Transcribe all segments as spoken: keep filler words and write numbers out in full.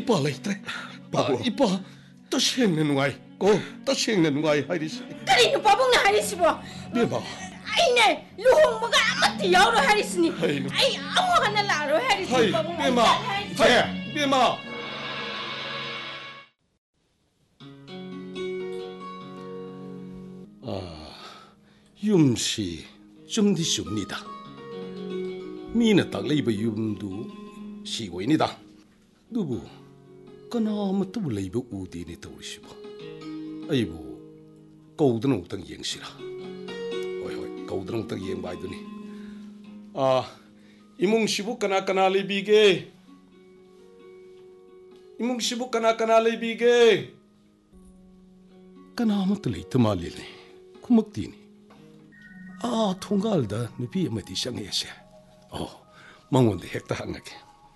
ipa leitre ipa tashengna nuai ko tashengna nuai hairisi kari nu pabung na hairisi bo bema ai ne luhong maga amati yauro hairisi ni ai amu hana laro hairisi pabung bema hai bema ah yumsi chumdi sumnida mina taklaiba yumdu sigoinida dubu kana matu leiba udini tawrisibo aibu kaudana utang yengsira hoi hoi kaudana utang yeng baiduni ah imung sibu kana kana leibige imung sibu kana kana leibige kana matu leitama lele kumaktini ah thongalda nupi amati sangese oh mangonde hekta hangake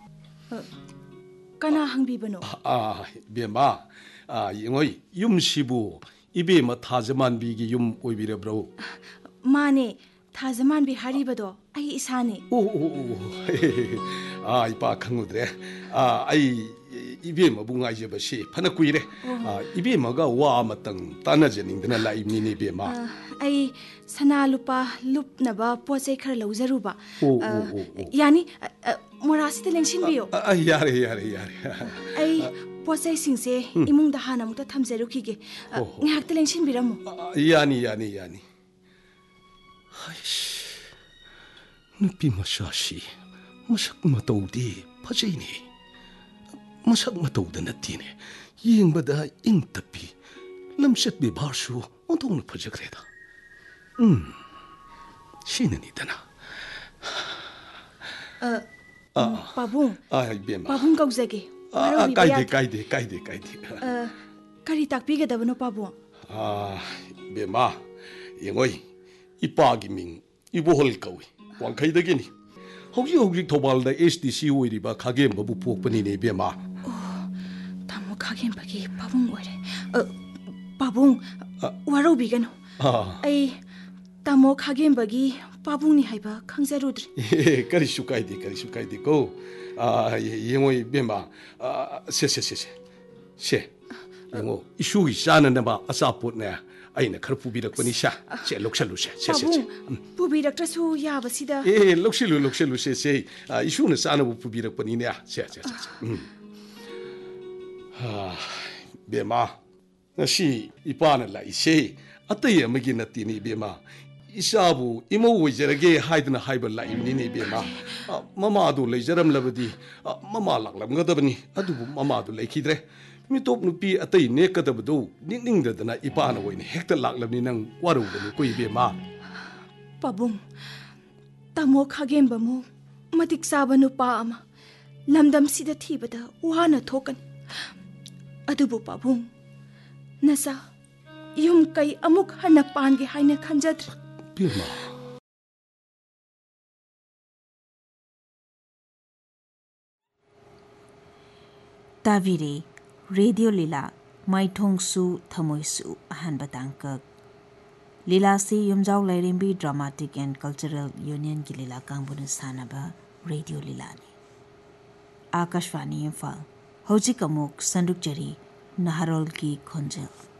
kana hangbibano ah bema ah yengoi yumsibu ibema thajaman bigi yum oibirabro mane thajaman bi haribado ai isane oh oh ah ipa khangudre ah ai ibema bungai je basi phana kuire ah ibema ga wa matang tanajeningdana lai mini bema ai sana lupa lupnaba poche khar lawjaruba yani morasite lengshin biyo ai yare yare yare ai poche singse imungda hana mukta thamjerukige ngakte lengshin biramu yani yani yani aish nupi masashi masak matawdi phajini masak matawda natine yengbada ingtapi lamsat bi bharsu ontong phajakreda um shinani dana uh pabung ah bema pabung kaujage ah kaide kaide kaide kaide uh kari takpige dabano pabung ah bema yengoi ipagi ming ibohol kawi wangkhaidagini hauji hauji thobalda S D C oiriba khagem babu pokpani ne bema tamo khagem bagi pabung oire pabung waro bigano ai tamo khagem bagi pabung ni haiba khangjarudri kari sukai de kari sukai de ko ah yengoi bema se se se se se yengo isu isana na ba asaput na aina khar pubirakpani sha se loksalu se se se pubiraktrasu yabasida eh loksalu loksalu se se isu na sana bu pubirakpani ne se se se ah bema nasi ipana la ise atay amagi natini bema isabu imo wejrage haidna haiba la ibni bema mama adu lejaram labadi mama laklam gadabani adubu mama adu lekhidre mitop nupi atay ne kadabdu ningning dadana ipana woine hekta laklamni nang waru bani koi bema pabung tamo khagem bamu matik sabanu pa ama lamdam sida thibada wana thokan adubu pabung nasa yum kai amuk hana pange haina khanjadra bema Taviri Radio Lila Maithongsu Thamoisu Ahan Batangka Lila si Yumjau Lairimbi Dramatic and Cultural Union ki Lila Kangbunu Sanaba Radio Lila ni Akashvani Imphal Hojik Amuk Sanduk Jari Naharol ki Khonjel